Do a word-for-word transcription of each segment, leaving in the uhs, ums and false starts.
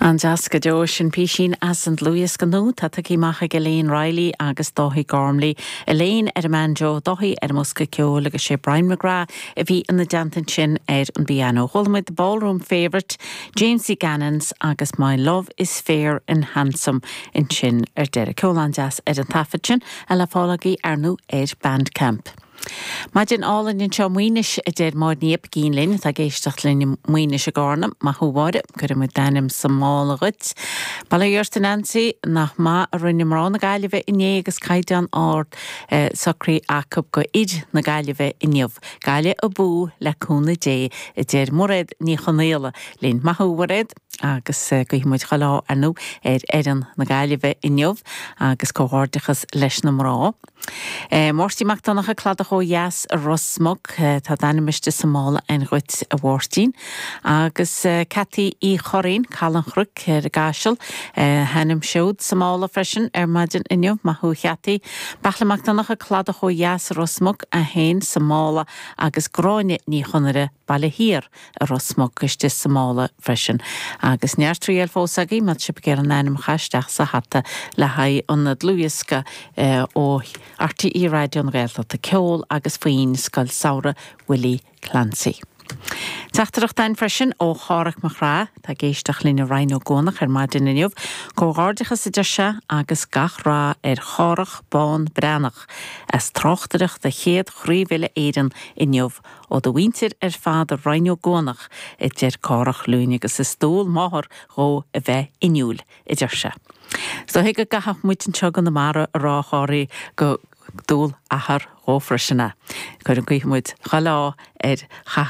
An Jasca Jo sin písin as an Louis ganú tá tací macha Elaine Riley agus dóthaí Gormley. Elaine ar man Jo dóthaí ar musca ceol agus sé Brian McGrath a bhí in na dantan sin ar an piano. Holmid the ballroom favourite James C. Gannons agus My Love is Fair and Handsome in sin ar deire ceol an jas ar an tafod sin a le fálaí ar nó ar Bandcamp. Maidin álan in seo muoinis a déir máid níab cín linn tá géisteach linn muoinis a gárna má thuháide gur mu danim sa mála gut. Bala dheirta Nancy nach má a rinne mrán na gaiileh iné agus caiidean ár sacrí acab go id na gaiileh inniuh. Gaile a bú le cúna dé a déir mórad ní chonéile linn má thuháid agus go himuid chalá anú ar éan na gaiileh inniuh agus cóhardachas leis na mrá. Mórtí Macdonacha cladach ó Yas a Rosmog tá danimiste Somála an ruit a Wórtín agus Cathy í Chorín Callanchruc ar Gashel hannim siúd Somála freisin ar maidin inniu mathú Cathy Bachla Macdonacha cladach ó Yas a Rosmog a hain Somála agus gráine ní chunare baile hir a Rosmog iste Somála freisin agus neartríal fósagaí mat sib gur an anim chaisteach sa hatta le haid annad Luisca ó R T E Radio an Gaelta ta ceol agus faoin scoil saora Willie Clancy. Teachtarach dain freisin ó Chárach Machrá tá géisteach lína Rhino Gónach ar maidin inniuh go gáirdeachas idir se agus gach rá ar Chárach Bán Bránach as trochtarach de chéad chríomhile éidan inniuh ó do wintir ar fád Rhino Gónach i déir Chárach Lúine agus is stóil máthar ó a bheith inniúil idir se. So he go gahach muitin tegan na mara rá cháirí go dúil ahar ó freisinna. Cuir an cuiithmuid chalá ar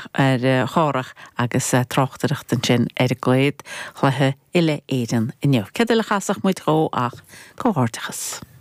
chárach agus trochtarach den sin ar a gléad chluthe ile éidan inniuh. Céad le chasach muid ró ach cóhártachas.